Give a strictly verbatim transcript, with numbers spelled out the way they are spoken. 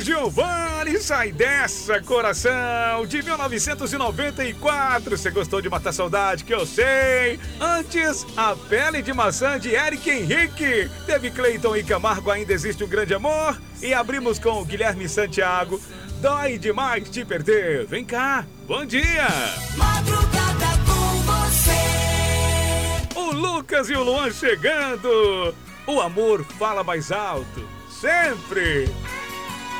Giovanni, sai dessa, coração, de mil novecentos e noventa e quatro. Você gostou de matar saudade, que eu sei. Antes, A Pele de Maçã, de Eric Henrique. Teve Cleiton e Camargo, Ainda Existe um Grande Amor. E abrimos com Guilherme Santiago, Dói Demais Te Perder. Vem cá, bom dia. Madrugada com você. O Lucas e o Luan chegando. O amor fala mais alto, sempre.